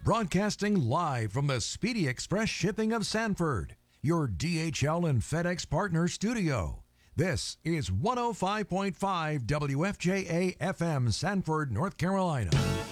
Broadcasting live from the Speedy Express Shipping of Sanford, your DHL and FedEx partner studio. This is 105.5 WFJA FM, Sanford, North Carolina.